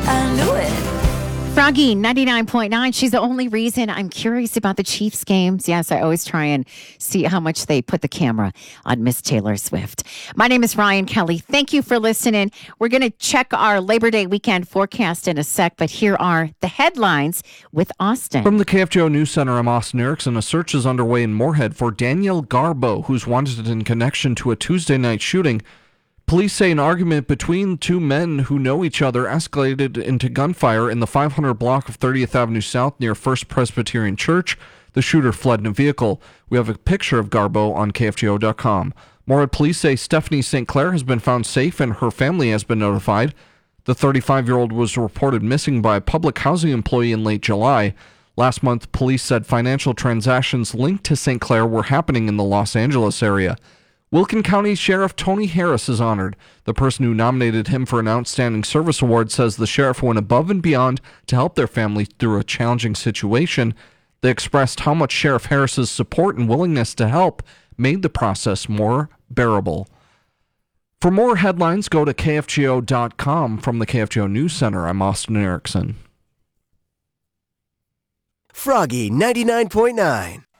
I knew it. Froggy 99.9. She's the only reason I'm curious about the Chiefs games. Yes, I always try and see how much they put the camera on Miss Taylor Swift. My name is Ryan Kelly. Thank you for listening. We're going to check our Labor Day weekend forecast in a sec, but here are the headlines with Austin. From the KFGO News Center, I'm Austin Erickson. A search is underway in Moorhead for Daniel Garbo, who's wanted in connection to a Tuesday night shooting. Police say an argument between two men who know each other escalated into gunfire in the 500 block of 30th Avenue South near First Presbyterian Church. The shooter fled in a vehicle. We have a picture of Garbo on KFGO.com. Moorhead police say Stephanie St. Clair has been found safe and her family has been notified. The 35-year-old was reported missing by a public housing employee in late July. Last month, police said financial transactions linked to St. Clair were happening in the Los Angeles area. Wilkin County Sheriff Tony Harris is honored. The person who nominated him for an Outstanding Service Award says the sheriff went above and beyond to help their family through a challenging situation. They expressed how much Sheriff Harris's support and willingness to help made the process more bearable. For more headlines, go to KFGO.com. From the KFGO News Center, I'm Austin Erickson. Froggy 99.9.